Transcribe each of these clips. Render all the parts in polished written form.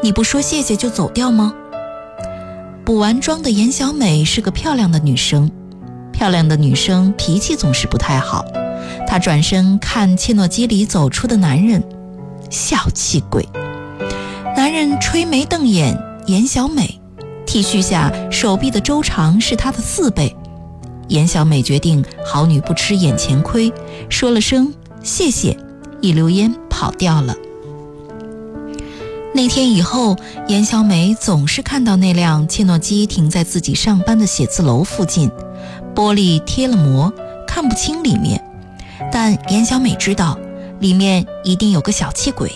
你不说谢谢就走掉吗？补完妆的严小美是个漂亮的女生，漂亮的女生脾气总是不太好。她转身看切诺基里走出的男人，小气鬼。男人吹眉瞪眼，严小美 T 恤下手臂的周长是她的4倍。严小美决定好女不吃眼前亏，说了声谢谢，一溜烟跑掉了。那天以后，严小美总是看到那辆切诺基停在自己上班的写字楼附近，玻璃贴了膜，看不清里面，但严小美知道里面一定有个小气鬼。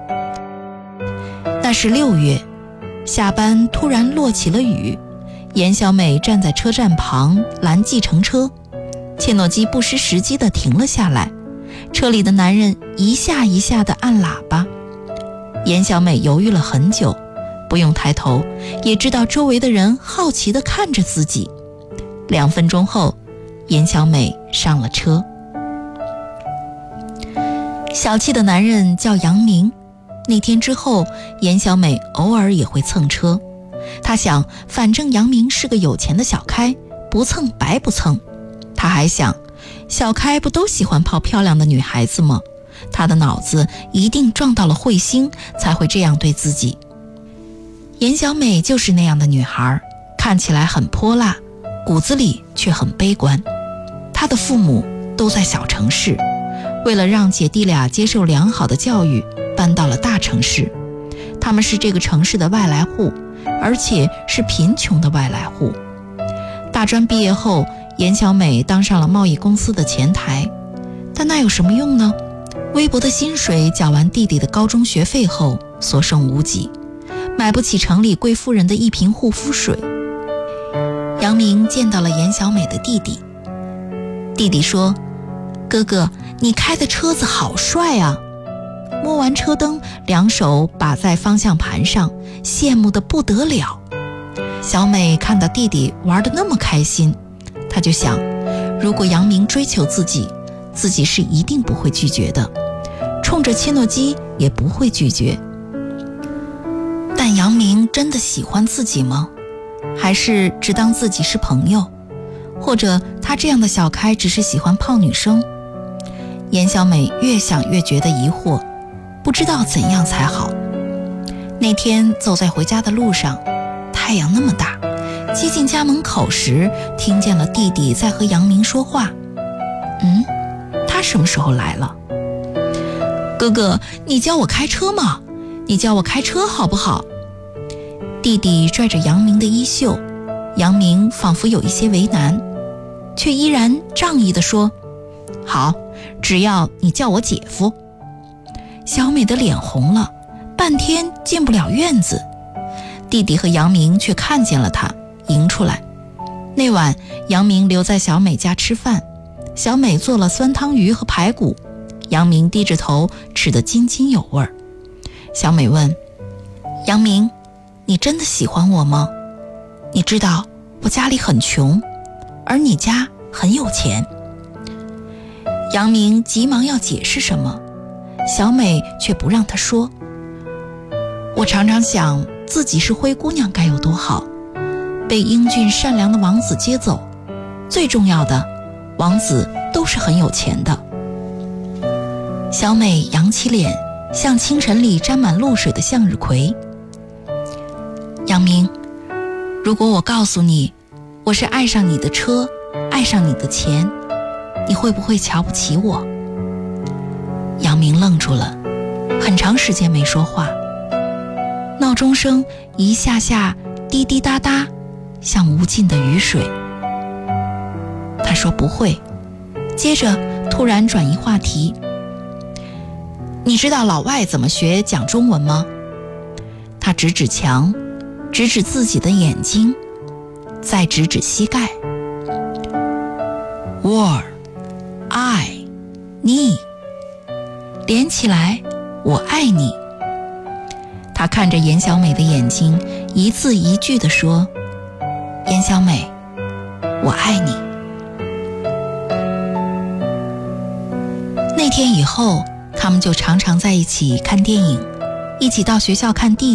那是6月，下班突然落起了雨，严小美站在车站旁拦计程车，切诺基不失时机地停了下来，车里的男人一下一下地按喇叭。严小美犹豫了很久，不用抬头也知道周围的人好奇地看着自己。2分钟后，严小美上了车。小气的男人叫杨明，那天之后，严小美偶尔也会蹭车。她想，反正杨明是个有钱的小开，不蹭白不蹭。她还想，小开不都喜欢泡漂亮的女孩子吗？她的脑子一定撞到了彗星，才会这样对自己。严小美就是那样的女孩，看起来很泼辣，骨子里却很悲观。她的父母都在小城市，为了让姐弟俩接受良好的教育，搬到了大城市。他们是这个城市的外来户，而且是贫穷的外来户。大专毕业后，严小美当上了贸易公司的前台，但那有什么用呢？微薄的薪水缴完弟弟的高中学费后，所剩无几，买不起城里贵妇人的1瓶护肤水。杨明见到了严小美的弟弟，弟弟说：“哥哥，你开的车子好帅啊！”摸完车灯，2手把在方向盘上，羡慕得不得了。小美看到弟弟玩得那么开心，她就想，如果杨明追求自己，自己是一定不会拒绝的，冲着切诺基也不会拒绝。但杨明真的喜欢自己吗？还是只当自己是朋友？或者他这样的小开只是喜欢泡女生？严小美越想越觉得疑惑，不知道怎样才好。那天走在回家的路上，太阳那么大，接近家门口时，听见了弟弟在和杨明说话。他什么时候来了？哥哥，你教我开车吗？你教我开车好不好？弟弟拽着杨明的衣袖，杨明仿佛有一些为难，却依然仗义地说：“好，只要你叫我姐夫。”小美的脸红了，半天进不了院子。弟弟和杨明却看见了他，迎出来。那晚，杨明留在小美家吃饭，小美做了酸汤鱼和排骨，杨明低着头吃得津津有味。小美问：“杨明，你真的喜欢我吗？你知道我家里很穷，而你家很有钱。”杨明急忙要解释什么，小美却不让他说。我常常想自己是灰姑娘该有多好，被英俊善良的王子接走，最重要的，王子都是很有钱的。小美扬起脸，像清晨里沾满露水的向日葵。杨明，如果我告诉你，我是爱上你的车，爱上你的钱，你会不会瞧不起我？杨明愣住了，很长时间没说话。闹钟声一下下滴滴答答，像无尽的雨水。他说不会，接着突然转移话题。你知道老外怎么学讲中文吗？他指指墙，指指自己的眼睛，再指指膝盖。War, I,你，连起来，我爱你。他看着严小美的眼睛，一字一句地说：“严小美，我爱你。”那天以后，他们就常常在一起看电影，一起到学校看弟弟。